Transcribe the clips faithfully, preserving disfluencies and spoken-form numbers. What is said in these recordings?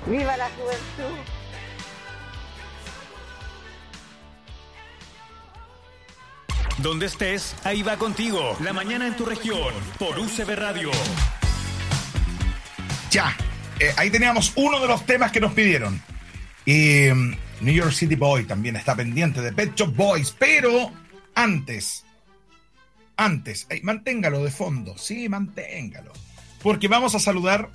¡Viva la juventud! Donde estés, ahí va contigo. La mañana en tu región, por U C B Radio. Ya, eh, ahí teníamos uno de los temas que nos pidieron. Y um, New York City Boy también está pendiente de Pet Shop Boys. Pero antes, antes, eh, manténgalo de fondo. Sí, manténgalo. Porque vamos a saludar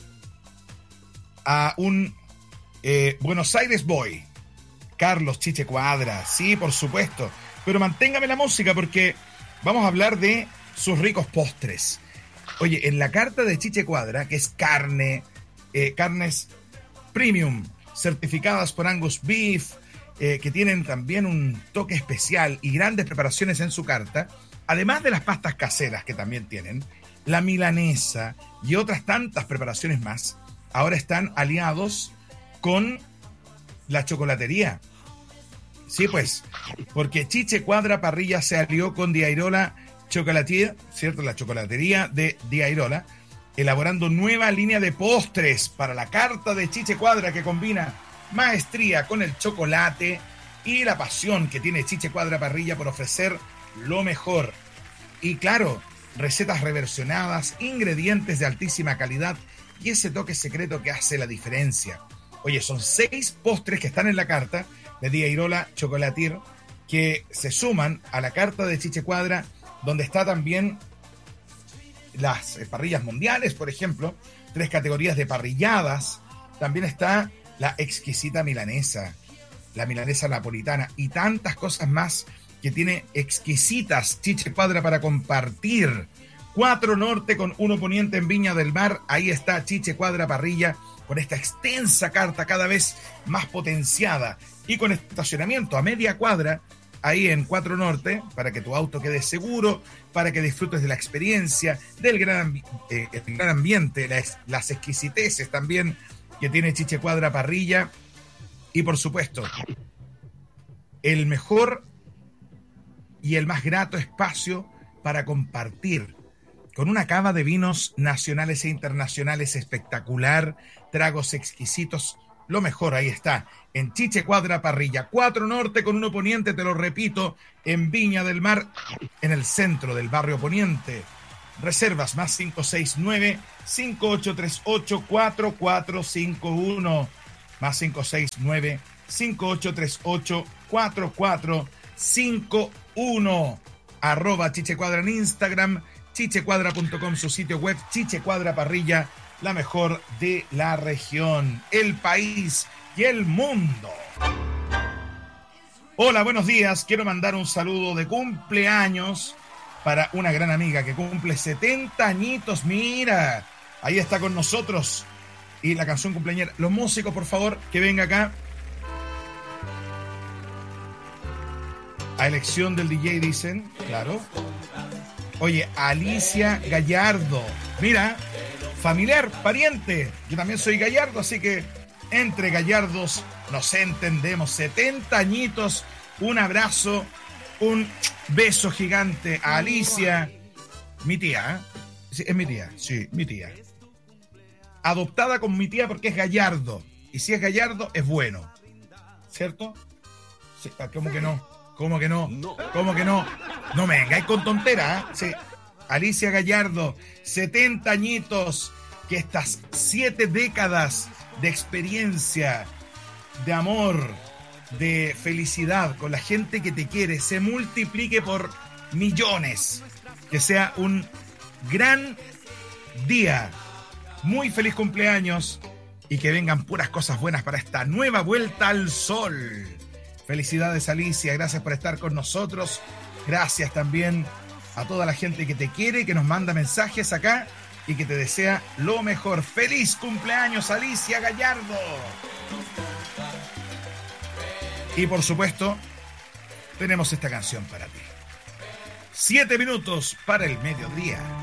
a un eh, Buenos Aires Boy. Carlos Chiche Cuadra. Sí, por supuesto. Pero manténgame la música porque vamos a hablar de sus ricos postres. Oye, en la carta de Chiche Cuadra, que es carne, eh, carnes premium, certificadas por Angus Beef, eh, que tienen también un toque especial y grandes preparaciones en su carta, además de las pastas caseras que también tienen, la milanesa y otras tantas preparaciones más, ahora están aliados con la chocolatería. Sí, pues, porque Chiche Cuadra Parrilla se alió con Diairola Chocolatier, ¿cierto? La chocolatería de Diairola, elaborando nueva línea de postres para la carta de Chiche Cuadra que combina maestría con el chocolate y la pasión que tiene Chiche Cuadra Parrilla por ofrecer lo mejor. Y claro, recetas reversionadas, ingredientes de altísima calidad y ese toque secreto que hace la diferencia. Oye, son seis postres que están en la carta de Diairola Chocolatier que se suman a la carta de Chiche Cuadra, donde está también las parrillas mundiales, por ejemplo, tres categorías de parrilladas. También está la exquisita milanesa, la milanesa napolitana y tantas cosas más que tiene exquisitas Chiche Cuadra para compartir. Cuatro Norte con uno Poniente en Viña del Mar. Ahí está Chiche Cuadra Parrilla con esta extensa carta cada vez más potenciada y con estacionamiento a media cuadra ahí en Cuatro Norte para que tu auto quede seguro, para que disfrutes de la experiencia, del gran, ambi- eh, el gran ambiente, las, las exquisiteces también que tiene Chiche Cuadra Parrilla y por supuesto el mejor y el más grato espacio para compartir con una cava de vinos nacionales e internacionales espectacular, tragos exquisitos, lo mejor ahí está, en Chiche Cuadra Parrilla, Cuatro Norte con uno Poniente, te lo repito, en Viña del Mar, en el centro del barrio Poniente. Reservas más cinco seis nueve, cinco ocho tres ocho, cuatro cuatro cinco uno, más cinco seis nueve, cinco ocho tres ocho, cuatro cuatro cinco uno, arroba Chiche Cuadra en Instagram, chichecuadra punto com su sitio web, Chiche Cuadra Parrilla, la mejor de la región, el país y el mundo. Hola, buenos días. Quiero mandar un saludo de cumpleaños para una gran amiga que cumple setenta añitos. Mira, ahí está con nosotros. Y la canción cumpleañera. Los músicos, por favor, que venga acá. A elección del D J, dicen. Claro. Oye, Alicia Gallardo. Mira, familiar, pariente. Yo también soy Gallardo, así que entre Gallardos nos entendemos. setenta añitos, un abrazo, un beso gigante a Alicia. Mi tía, ¿eh? Sí, es mi tía, sí, mi tía. Adoptada con mi tía porque es Gallardo. Y si es Gallardo, es bueno. ¿Cierto? Sí, ¿cómo que no? ¿Cómo que no? ¿Cómo que no? No me vengáis con tonteras, ¿eh? Sí. Alicia Gallardo, setenta añitos, que estas siete décadas de experiencia, de amor, de felicidad con la gente que te quiere, se multiplique por millones. Que sea un gran día. Muy feliz cumpleaños y que vengan puras cosas buenas para esta nueva vuelta al sol. Felicidades, Alicia, gracias por estar con nosotros. Gracias también a toda la gente que te quiere, que nos manda mensajes acá y que te desea lo mejor. ¡Feliz cumpleaños, Alicia Gallardo! Y por supuesto, tenemos esta canción para ti. Siete minutos para el mediodía.